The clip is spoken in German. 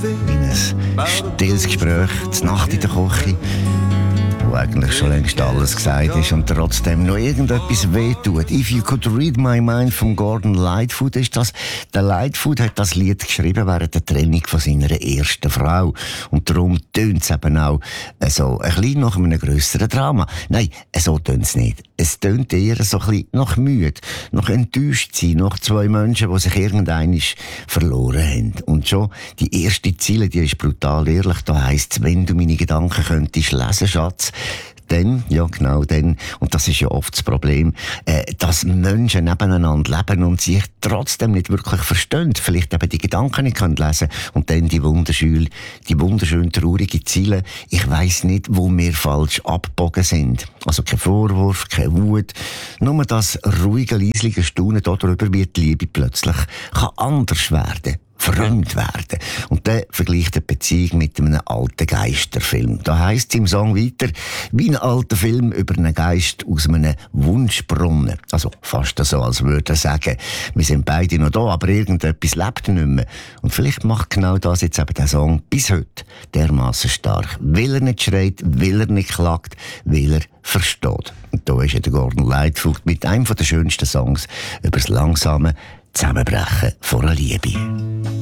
wie ein stilles Gespräch, die Nacht in der Küche, wo eigentlich schon längst alles gesagt ist und trotzdem noch irgendetwas wehtut. «If You Could Read My Mind» von Gordon Lightfoot ist das. Der Lightfoot hat das Lied geschrieben während der Trennung von seiner ersten Frau. Und darum tönt es eben auch so ein bisschen nach einem grösseren Drama. Nein, so tönt es nicht. Es tönt eher so ein bisschen nach müde, nach enttäuscht sein, nach zwei Menschen, die sich irgendeinmal verloren haben. Und schon die erste Ziele, die ist brutal ehrlich. Da heisst es, wenn du meine Gedanken könntest lesen, Schatz, dann, ja genau dann, und das ist ja oft das Problem, dass Menschen nebeneinander leben und sich trotzdem nicht wirklich verstehen, vielleicht eben die Gedanken nicht können lesen und dann die wunderschön traurige Ziele, ich weiss nicht, wo wir falsch abgebogen sind. Also kein Vorwurf, keine Wut, nur das ruhige, leisliche Staunen darüber, wie die Liebe plötzlich kann anders werden. Fremd werden. Und dann vergleicht die Beziehung mit einem alten Geisterfilm. Da heisst es im Song weiter, wie ein alter Film über einen Geist aus einem Wunschbrunnen. Also fast so, als würde er sagen, wir sind beide noch da, aber irgendetwas lebt nicht mehr. Und vielleicht macht genau das jetzt eben der Song bis heute dermassen stark. Weil er nicht schreit, weil er nicht klagt, weil er versteht. Und da ist ja der Gordon Lightfoot mit einem der schönsten Songs über das langsame Zusammenbrechen von einer Liebe.